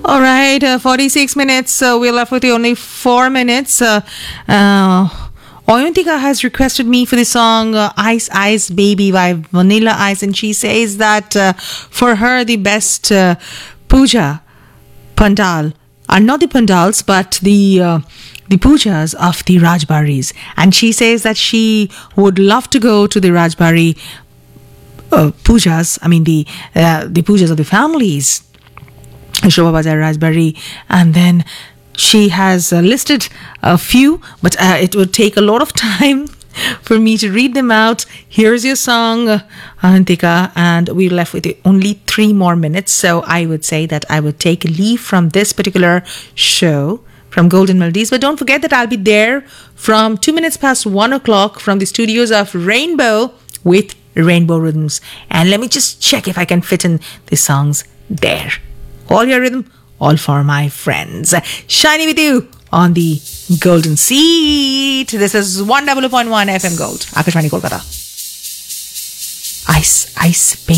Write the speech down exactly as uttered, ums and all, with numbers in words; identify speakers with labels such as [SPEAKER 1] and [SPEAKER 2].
[SPEAKER 1] All right, uh, forty-six minutes. Uh, we're left with you only four minutes. Uh, uh, Oyuntika has requested me for the song uh, Ice Ice Baby by Vanilla Ice, and she says that uh, for her the best uh, puja pandal are not the pandals but the uh, the pujas of the Rajbaris, and she says that she would love to go to the Rajbari uh, pujas. I mean the uh, the pujas of the families, Shobha Bazar, Rajbari, and then she has uh, listed a few, but uh, it would take a lot of time for me to read them out. Here's your song, uh, Antika, and we're left with only three more minutes. So I would say that I would take leave from this particular show from Golden Melodies. But don't forget that I'll be there from two minutes past one o'clock from the studios of Rainbow with Rainbow Rhythms. And let me just check if I can fit in the songs there. All your rhythm, all for my friends. Shiny with you on the Golden Seat. This is one oh oh point one F M Gold. Akashvani Kolkata. Ice, ice, baby.